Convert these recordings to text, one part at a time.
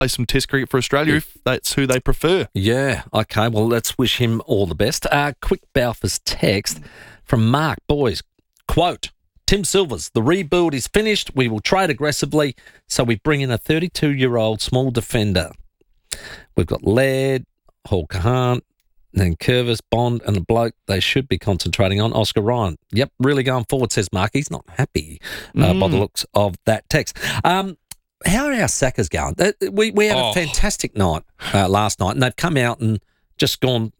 play some Test cricket for Australia if that's who they prefer. Yeah, okay, well, let's wish him all the best. Quick Balfour's text from Mark. Boys, quote, Tim Silvers, the rebuild is finished. We will trade aggressively, so we bring in a 32-year-old small defender. We've got Laird, Hall Kahan, then Curvis, Bond, and the bloke they should be concentrating on, Oscar Ryan. Yep, really going forward, says Mark. He's not happy by the looks of that text. How are our Sackers going? We had a fantastic night last night, and they've come out and just gone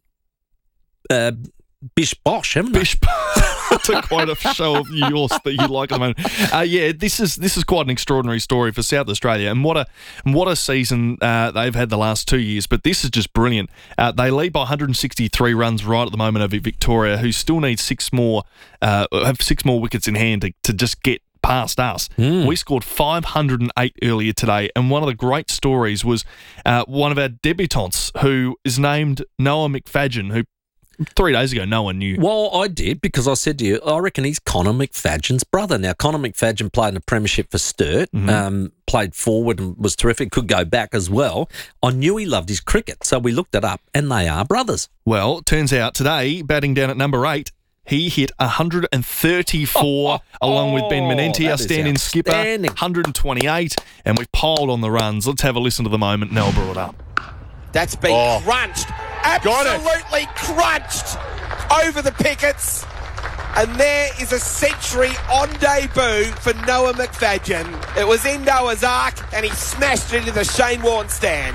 bish bosh, haven't they? Bish to quite a show of yours that you like at the moment. Yeah, this is quite an extraordinary story for South Australia, and what a season they've had the last 2 years. But this is just brilliant. They lead by 163 runs right at the moment over Victoria, who still need have 6 more wickets in hand to just get past us. We scored 508 earlier today, and one of the great stories was one of our debutants who is named Noah McFadden, who 3 days ago no one knew. Well, I did, because I said to you, I reckon he's Connor McFadden's brother. Now, Connor McFadden played in the premiership for Sturt, played forward and was terrific, could go back as well. I knew he loved his cricket, so we looked it up, and they are brothers. Well, it turns out today, batting down at number 8, he hit 134 along with Ben Menenti, our stand-in skipper, 128, and we piled on the runs. Let's have a listen to the moment Nell brought up. That's been crunched. Absolutely crunched over the pickets. And there is a century on debut for Noah McFadden. It was in Noah's Ark, and he smashed it into the Shane Warne stand.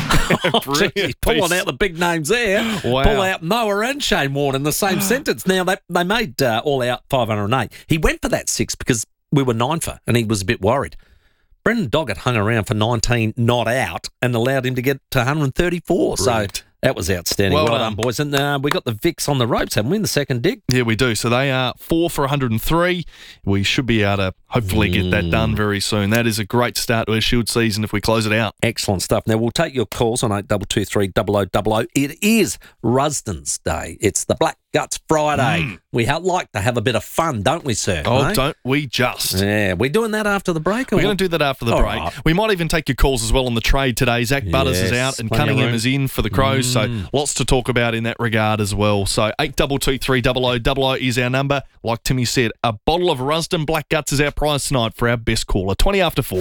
He's pulling out the big names there. Wow. Pull out Noah and Shane Warne in the same sentence. Now, they made all out 508. He went for that 6 because we were 9 for, and he was a bit worried. Brendan Doggett hung around for 19 not out and allowed him to get to 134. Brilliant. So that was outstanding. Well done, boys. And we got the Vicks on the ropes, haven't we, in the second dig? Yeah, we do. So they are 4 for 103. We should be able to hopefully get that done very soon. That is a great start to our Shield season if we close it out. Excellent stuff. Now, we'll take your calls on 8223 0000. It is Rusden's Day. It's the Black Guts Friday. We like to have a bit of fun, don't we, sir? Oh, don't we just? Yeah. We're doing that after the break? We're going to do that after the break. Right. We might even take your calls as well on the trade today. Zach Butters is out and Cunningham is in for the Crows, so lots to talk about in that regard as well. So 8223 0000 is our number. Like Timmy said, a bottle of Rusden Black Guts is our prize tonight for our best caller. 20 after 4.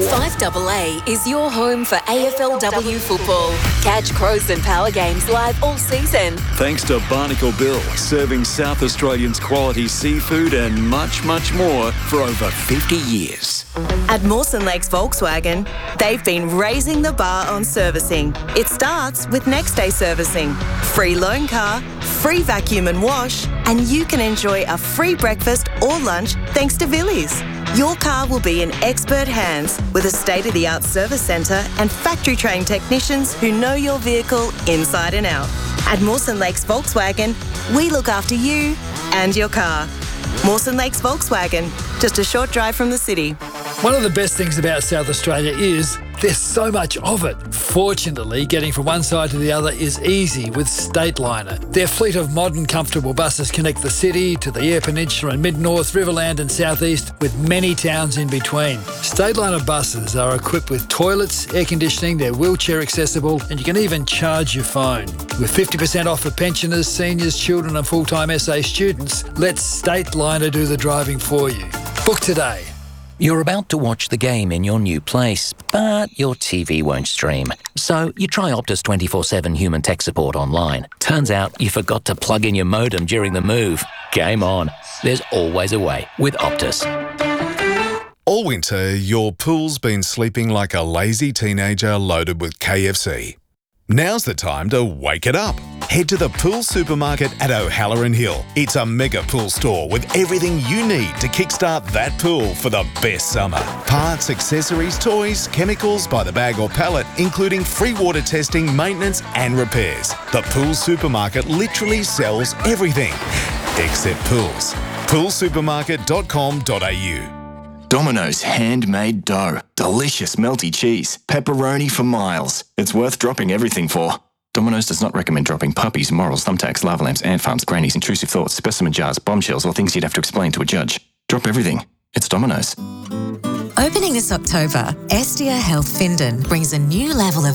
5AA is your home for AFLW football. Catch Crows and Power games live all season. Thanks to Barnacle Bill, serving South Australians quality seafood and much, much more for over 50 years. At Mawson Lakes Volkswagen, they've been raising the bar on servicing. It starts with next day servicing, free loan car, free vacuum and wash, and you can enjoy a free breakfast or lunch thanks to Villiers. Your car will be in expert hands with a state-of-the-art service centre and factory-trained technicians who know your vehicle inside and out. At Mawson Lakes Volkswagen, we look after you and your car. Mawson Lakes Volkswagen, just a short drive from the city. One of the best things about South Australia is there's so much of it. Fortunately, getting from one side to the other is easy with Stateliner. Their fleet of modern, comfortable buses connect the city to the Eyre Peninsula and Mid-North, Riverland and South East, with many towns in between. Stateliner buses are equipped with toilets, air conditioning, they're wheelchair accessible, and you can even charge your phone. With 50% off for pensioners, seniors, children and full-time SA students, let Stateliner do the driving for you. Book today. You're about to watch the game in your new place, but your TV won't stream. So you try Optus 24/7 human tech support online. Turns out you forgot to plug in your modem during the move. Game on. There's always a way with Optus. All winter, your pool's been sleeping like a lazy teenager loaded with KFC. Now's the time to wake it up. Head to the Pool Supermarket at O'Halloran Hill. It's a mega pool store with everything you need to kickstart that pool for the best summer. Parts, accessories, toys, chemicals by the bag or pallet, including free water testing, maintenance and repairs. The Pool Supermarket literally sells everything except pools. poolsupermarket.com.au. Domino's handmade dough. Delicious melty cheese. Pepperoni for miles. It's worth dropping everything for. Domino's does not recommend dropping puppies, morals, thumbtacks, lava lamps, ant farms, grannies, intrusive thoughts, specimen jars, bombshells, or things you'd have to explain to a judge. Drop everything. It's Domino's. Opening this October, Estia Health Findon brings a new level of